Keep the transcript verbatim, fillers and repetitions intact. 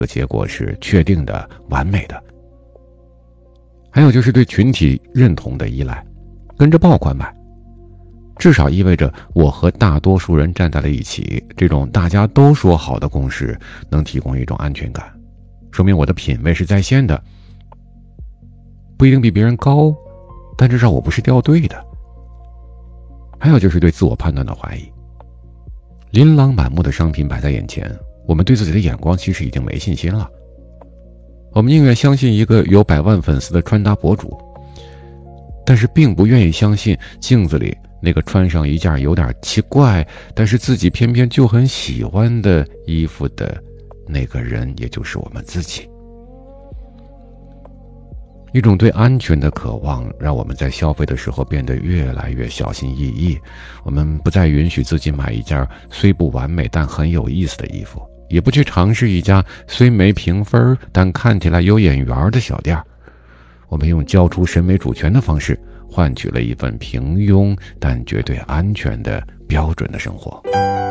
个结果是确定的、完美的。还有就是对群体认同的依赖，跟着爆款买，至少意味着我和大多数人站在了一起，这种大家都说好的共识能提供一种安全感，说明我的品味是在线的，不一定比别人高，但至少我不是掉队的。还有就是对自我判断的怀疑，琳琅满目的商品摆在眼前，我们对自己的眼光其实已经没信心了。我们宁愿相信一个有百万粉丝的穿搭博主，但是并不愿意相信镜子里那个穿上一件有点奇怪，但是自己偏偏就很喜欢的衣服的那个人，也就是我们自己。一种对安全的渴望，让我们在消费的时候变得越来越小心翼翼。我们不再允许自己买一件虽不完美但很有意思的衣服，也不去尝试一家虽没评分但看起来有眼缘的小店。我们用交出审美主权的方式，换取了一份平庸但绝对安全的标准的生活。